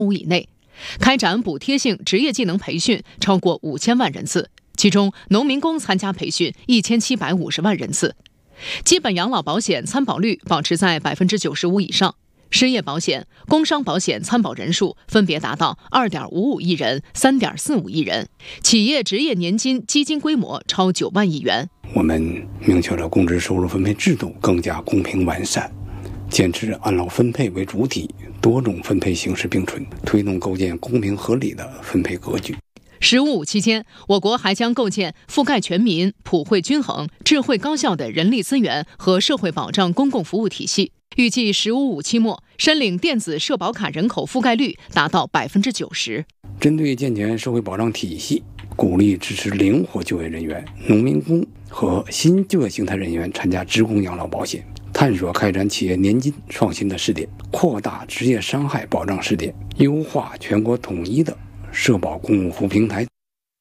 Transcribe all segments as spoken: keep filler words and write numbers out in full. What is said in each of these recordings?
五以内。开展补贴性职业技能培训超过五千万人次，其中农民工参加培训一千七百五十万人次。基本养老保险参保率保持在百分之九十五以上，失业保险、工伤保险参保人数分别达到二点五五亿人、三点四五亿人，企业职业年金基金规模超九万亿元。 我们明确了工资收入分配制度更加公平完善，坚持按劳分配为主体，多种分配形式并存，推动构建公平合理的分配格局。 十五五期间，我国还将构建覆盖全民、普惠均衡、智慧高效的人力资源和社会保障公共服务体系。预计十五五期末，申领电子社保卡人口覆盖率达到百分之九十。 针对健全社会保障体系，鼓励支持灵活就业人员、农民工和新就业形态人员参加职工养老保险，探索开展企业年金创新的试点，扩大职业伤害保障试点，优化全国统一的社保公共服务平台。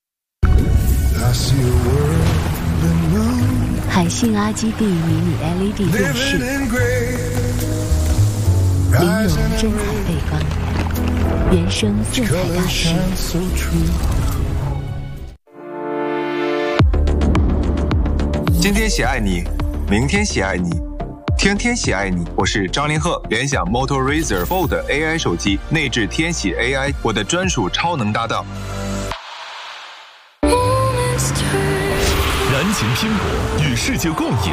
海信 R G B 迷你 L E D 电视，玲珑真彩背光，原声色彩大师。 今天喜爱你，明天喜爱你，天天喜爱你。我是张凌赫，联想 Moto Razr Fold A I 手机，内置天喜 A I， 我的专属超能搭档。 燃情拼搏，与世界共赢。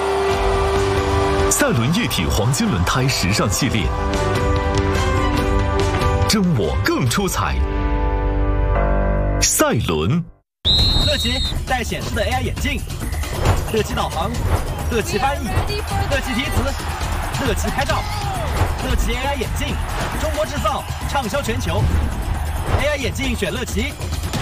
赛伦液体黄金轮胎时尚系列，真我更出彩。赛伦。 乐奇带显示的 A I 眼镜，乐奇导航，乐奇翻译，乐奇提词，乐奇拍照，乐奇 A I 眼镜，中国制造，畅销全球。A I 眼镜选乐奇。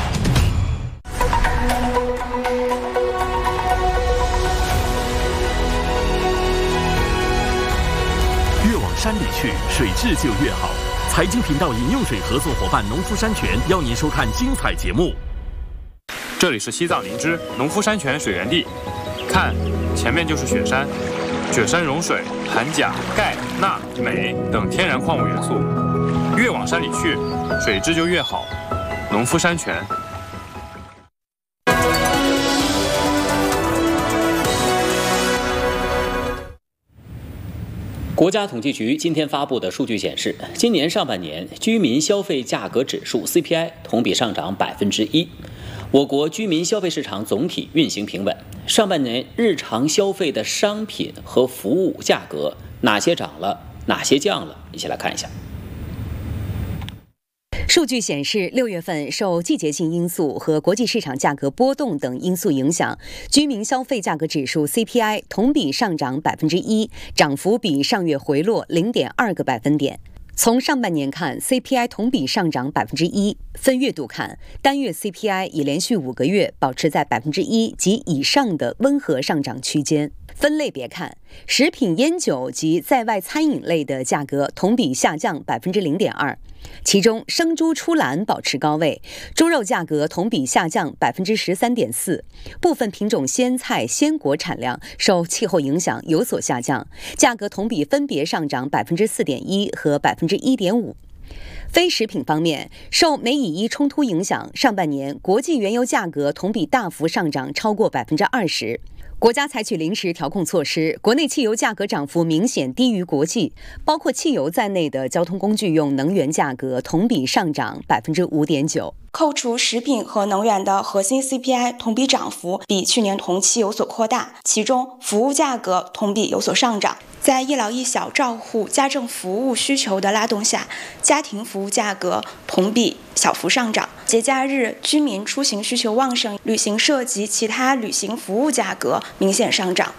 越往山里去，水质就越好。财经频道饮用水合作伙伴农夫山泉邀您收看精彩节目。 这里是西藏林芝农夫山泉水源地，看，前面就是雪山，雪山融水含钾、钙、钠、镁等天然矿物元素，越往山里去，水质就越好。农夫山泉。 国家统计局今天发布的数据显示，今年上半年居民消费价格指数 C P I 同比上涨百分之一。我国居民消费市场总体运行平稳。上半年日常消费的商品和服务价格哪些涨了，哪些降了？一起来看一下。 数据显示，六月份受季节性因素和国际市场价格波动等因素影响，居民消费价格指数 C P I 同比上涨百分之一，涨幅比上月回落零点二个百分点。从上半年看 ，C P I 同比上涨百分之一；分月度看，单月 C P I 已连续五个月保持在百分之一及以上的温和上涨区间。分类别看，食品、烟酒及在外餐饮类的价格同比下降百分之零点二，其中生猪出栏保持高位，猪肉价格同比下降百分之十三点四，部分品种鲜菜、鲜果产量受气候影响有所下降，价格同比分别上涨百分之四点一和百分之一点五。非食品方面，受美以伊冲突影响，上半年国际原油价格同比大幅上涨超过百分之二十。国家采取临时调控措施，国内汽油价格涨幅明显低于国际，包括汽油在内的交通工具用能源价格同比上涨百分之五点九。 扣除食品和能源的核心 C P I 同比涨幅比去年同期有所扩大，其中服务价格同比有所上涨。在一老一小照护家政服务需求的拉动下，家庭服务价格同比小幅上涨。节假日居民出行需求旺盛，旅行社及其他旅行服务价格明显上涨。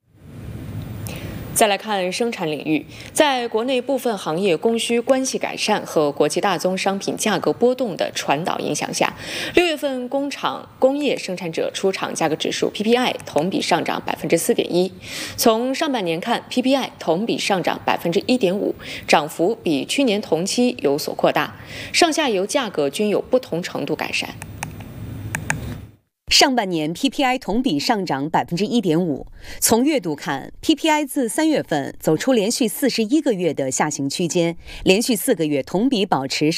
再来看生产领域，在国内部分行业供需关系改善和国际大宗商品价格波动的传导影响下，六月份工厂工业生产者出厂价格指数 P P I 同比上涨百分之四点一。从上半年看 ，P P I 同比上涨百分之一点五，涨幅比去年同期有所扩大，上下游价格均有不同程度改善。 上半年 P P I 同比上涨百分之一点五。从月度看 ，P P I 自三月份走出连续四十一个月的下行区间，连续四个月同比保持上